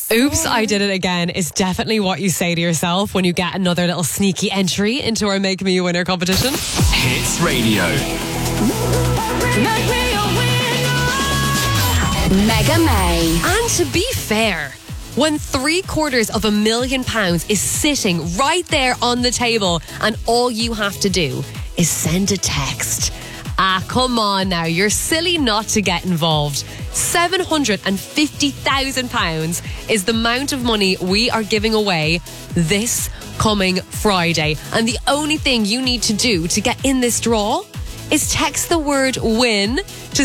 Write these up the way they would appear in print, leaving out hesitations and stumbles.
Oops, I did it again is definitely what you say to yourself when you get another little sneaky entry into our Make Me a Winner competition. Hits Radio. Mega May. And to be fair, when £750,000 is sitting right there on the table and all you have to do is send a text. Come on now, you're silly not to get involved. £750,000 is the amount of money we are giving away this coming Friday. And the only thing you need to do to get in this draw is text the word WIN to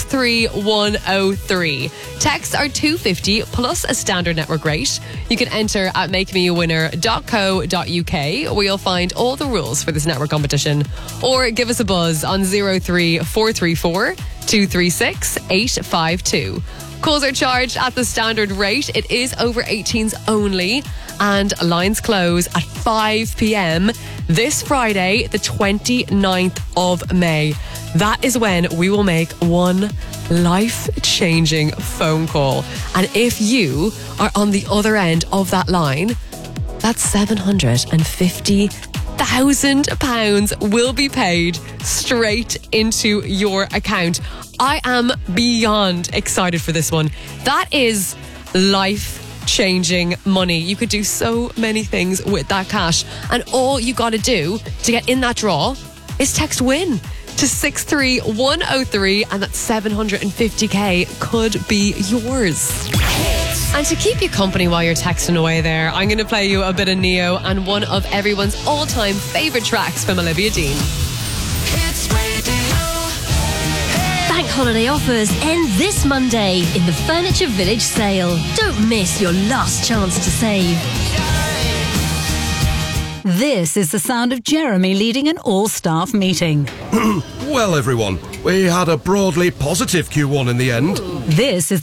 63103. Texts are $2.50 plus a standard network rate. You can enter at makemeawinner.co.uk where you'll find all the rules for this network competition. Or give us a buzz on 03434 236 852. Calls are charged at the standard rate. It is over 18s only. And lines close at 5 p.m. this Friday, the 29th of May. That is when we will make one life-changing phone call. And if you are on the other end of that line, that's £750,000 will be paid straight into your account. I am beyond excited for this one. That is life-changing money. You could do so many things with that cash. And all you got to do to get in that draw is text WIN to 63103 and that 750k could be yours. And to keep you company while you're texting away there, I'm going to play you a bit of Neo and one of everyone's all-time favourite tracks from Olivia Dean. Bank holiday offers end this Monday in the Furniture Village sale. Don't miss your last chance to save. This is the sound of Jeremy leading an all-staff meeting. Well, everyone, we had a broadly positive Q1 in the end. This is